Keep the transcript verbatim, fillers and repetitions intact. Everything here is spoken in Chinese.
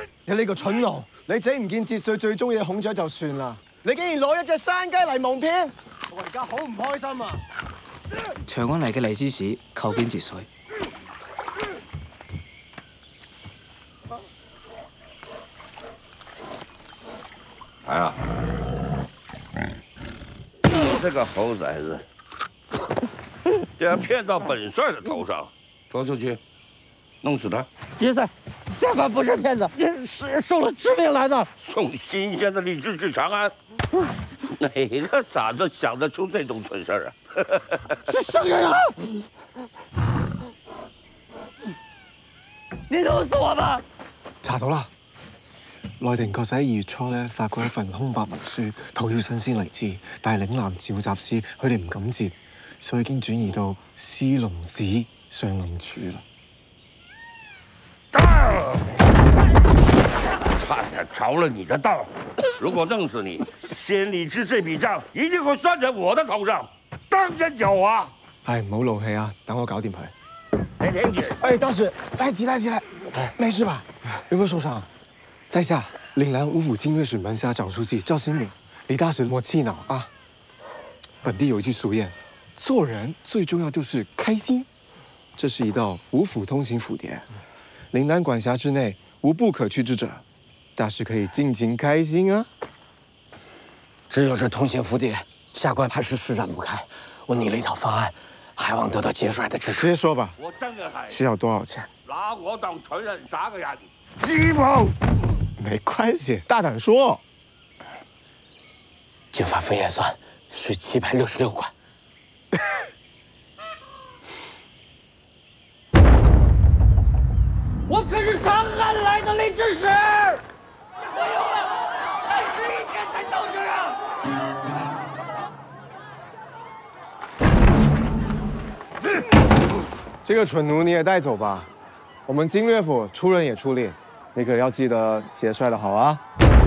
你呢個蠢奴，你整唔見節歲最中意嘅孔雀就算啦，你竟然攞一隻山雞嚟蒙騙，我而家好唔開心啊！ 搶翻嚟嘅荔枝屎扣邊節水？ 哎呀，你这个猴崽子，竟然骗到本帅的头上，拖出去，弄死他！ 杰森，下官不是骗子，是送了致命来的。 送新鲜的荔枝去长安，哪个傻子想得出这种蠢事儿啊？ 是圣人啊！你弄死我吧！ 查到啦！內定確實喺二月初咧發過一份空白文書，討要新鮮荔枝，但係嶺南召集師佢哋唔敢接，所以已經轉移到司龍子上林處啦。 差點着了你的道！如果弄死你，鲜荔枝這筆賬一定會算在我的頭上，當真狡猾！ 唉，唔好怒氣啊，等我搞掂佢。 田田姐， 哎，大使，來起來起來，沒事吧？有沒有受傷？在下嶺南五府經略使門下長書記趙新敏，李大使莫氣惱啊。本地有一句俗谚，做人最重要就是開心。這是一道五府通行府牒，嶺南管轄之內無不可去之者，大使可以盡情開心啊。 只有這通行府牒，下官還是施展不開。我擬了一套方案，還望得到節帥的支持。 直接說吧， 我真嘅係需要多少錢？ 拿我當蠢人傻嘅人，雞毛！ 沒關係，大膽說。 經反覆驗算，需七百六十六貫。我可是長安來的荔枝使，我用了三十一天才到這啊！ 這個蠢奴你也帶走吧，我們經略府出人也出力，你可要記得節帥的好啊。